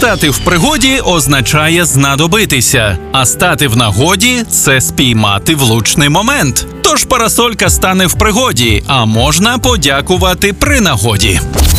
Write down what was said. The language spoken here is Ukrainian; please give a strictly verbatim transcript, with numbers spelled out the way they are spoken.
Стати в пригоді означає знадобитися, а стати в нагоді – це спіймати влучний момент. Тож парасолька стане в пригоді, а можна подякувати при нагоді.